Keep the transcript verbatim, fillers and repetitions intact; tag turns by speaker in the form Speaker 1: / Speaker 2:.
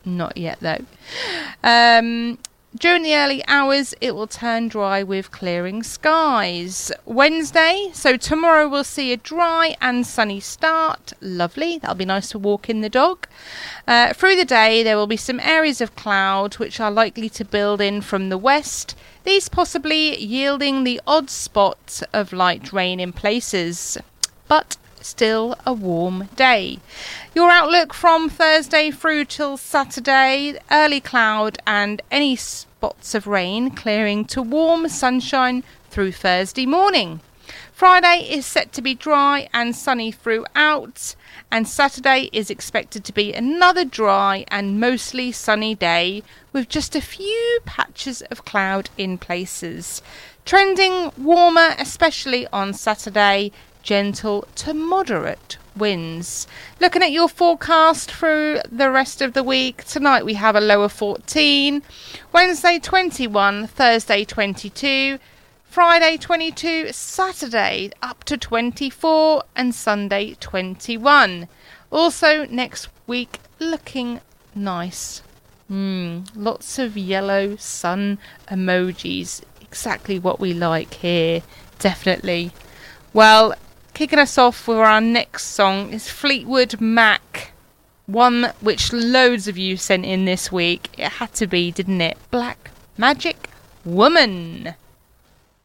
Speaker 1: Not yet, though. Um, during the early hours, it will turn dry with clearing skies. Wednesday, so tomorrow we'll see a dry and sunny start. Lovely. That'll be nice to walk in the dog. Uh, through the day, there will be some areas of cloud which are likely to build in from the west, these possibly yielding the odd spot of light rain in places. But still a warm day. Your outlook from Thursday through till Saturday, early cloud and any spots of rain clearing to warm sunshine through Thursday morning. Friday is set to be dry and sunny throughout, and Saturday is expected to be another dry and mostly sunny day with just a few patches of cloud in places. Trending warmer, especially on Saturday, gentle to moderate winds. Looking at your forecast through the rest of the week, tonight we have a low of fourteen, Wednesday twenty-one, Thursday twenty-two, Friday twenty-two, Saturday up to twenty-four and Sunday twenty-one. Also next week looking nice. Mm, lots of yellow sun emojis. Exactly what we like here. Definitely. Well, kicking us off with our next song is Fleetwood Mac. One which loads of you sent in this week. It had to be, didn't it? Black Magic Woman.